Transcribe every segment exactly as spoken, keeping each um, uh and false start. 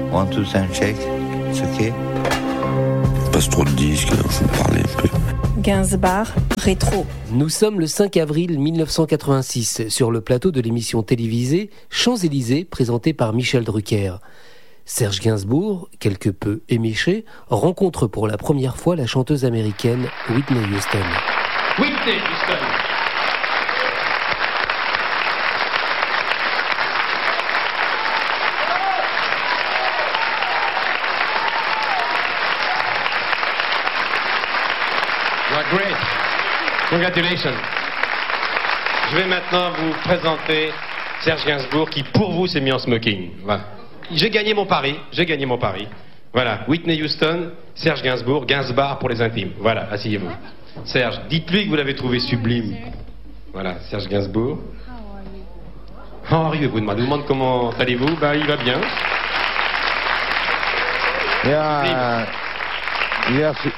One, two, sound check. It's okay. Passe trop de disques, alors je vais parler un peu. Gainsbar, rétro. Nous sommes le cinq avril mille neuf cent quatre-vingt-six, sur le plateau de l'émission télévisée Champs-Élysées, présentée par Michel Drucker. Serge Gainsbourg, quelque peu éméché, rencontre pour la première fois la chanteuse américaine Whitney Houston. Whitney Houston. You are great. Congratulations. Je vais maintenant vous présenter Serge Gainsbourg qui, pour vous, s'est mis en smoking. Voilà. J'ai gagné mon pari, j'ai gagné mon pari. Voilà, Whitney Houston, Serge Gainsbourg, Gainsbar pour les intimes. Voilà, asseyez-vous. Serge, dites-lui que vous l'avez trouvé sublime. Voilà, Serge Gainsbourg. How are you? Vous demandez, vous demande comment allez-vous? Bah, il va bien. Yeah, yeah, su-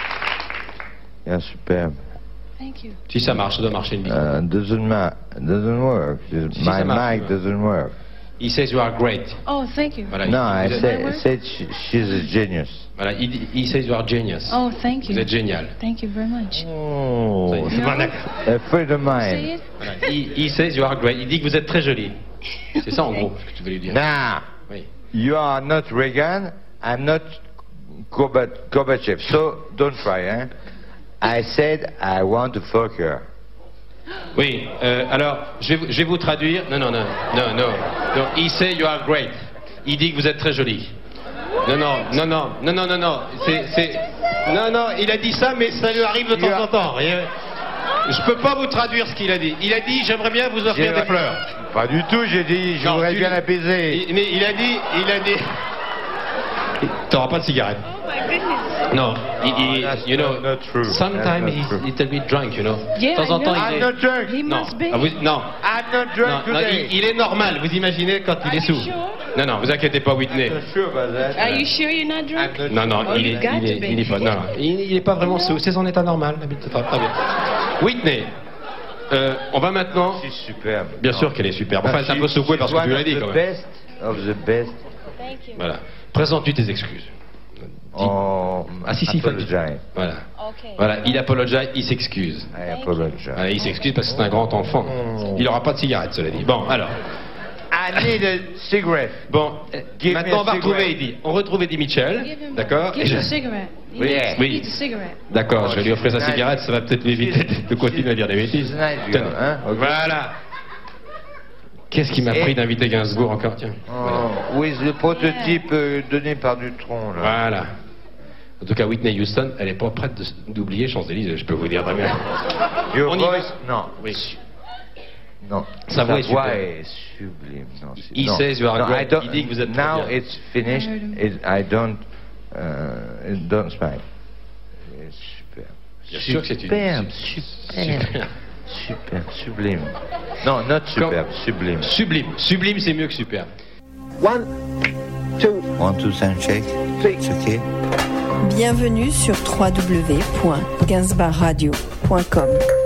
yeah, superbe. Thank you. Si ça marche, ça doit marcher une bite. Uh, doesn't ma- doesn't work. Si, My ça marche, mic ouais. doesn't work. He says you are great. Oh, thank you. Voilà, No, il, I vous êtes- said, I said she, she's a genius. voilà, il, dit- he says you are genius. Oh, thank you. Vous êtes génial. Thank you very much. Oh, C'est No. pas d'accord. a friend of Say mine. it. Voilà, he, he says you are great. Il dit que vous êtes très jolie. C'est ça en gros ce que tu veux lui dire. Now, Oui. you are not Reagan, I'm not Gorbat- Gorbachev, so don't try, eh? I said I want to fuck her. Oui, euh, alors, je vais, vous- je vais vous traduire. Non, non, non, non, non. non. He say you are great. Il dit que vous êtes très jolie. Non, non, non, non, non, non, non, non. C'est, c'est... Non, non, il a dit ça, mais ça lui arrive de temps en temps. Et, euh, je peux pas vous traduire ce qu'il a dit. Il a dit, j'aimerais bien vous offrir J'ai- des fleurs. Pas du tout, j'ai dit, je Non, voudrais tu- bien l'apaiser. Il, mais il a dit, il a dit... T'auras pas de cigarette. Non, il, il- that's you know, not- not true. sometimes That's not he's true. a little bit drunk, you know. Yeah, de temps en I temps, know. il I'm est... not drunk. He Non, must be. ah, vous- non. I'm not Non, drunk non, today. il, il est normal, vous imaginez quand il est sous. sure? Non, non, vous inquiétez pas, Whitney. I'm not sure about that. Are you sure you're not drunk? I'm not- Non, non, Oh, il you est, got il est, to be. il est pas, non, non, il, il est pas vraiment sous, c'est son état normal, d'habitude, très, très bien. Whitney, euh, on va maintenant, C'est superbe. bien sûr qu'elle est superbe, enfin c'est un peu secouée parce que tu l'as dit quand The même. best of the best. Thank you. Voilà, présente-lui tes excuses. Dis- Oh, Ah si, si, il faut le dire. apologize. Voilà, Okay. voilà, il apologize, il s'excuse. I apologize. Voilà, il s'excuse parce que c'est un grand enfant. Il n'aura pas de cigarette, cela dit. Bon, alors. I need a cigarette. Bon, euh, Give me maintenant a on va retrouver cigarette. Eddie. On retrouve Eddie Mitchell, Give him d'accord Give Et him a je- cigarette. He Oui. needs- Oui. he needs a cigarette. D'accord, je vais lui offrir sa Nice. cigarette, ça va peut-être m'éviter de continuer à dire des bêtises. She's a nice girl, Tenez. hein, ok. Voilà. Qu'est-ce qui m'a Et- pris d'inviter Gainsbourg encore, tiens. Voilà. Oh, oui, le prototype euh, donné par Dutron, là. Voilà. En tout cas, Whitney Houston, elle n'est pas prête de- d'oublier Champs-Élysées, je peux vous dire très bien. Your On y va. voice, non. Oui. Non. Sa voix est super. est sublime. Non, c'est- He non. says you are No, great. I don't- Il dit que vous êtes très Now bien. it's finished. I heard him. It, I don't, uh, it don't smile. C'est super. Bien sûr que c'est une- Superbe, Super. superbe. Superbe, sublime. Non, not superbe, sublime. Sublime. Sublime, c'est mieux que super. One, two. One, two, sound check. It's okay. Bienvenue sur w w w point gainsbar radio point com.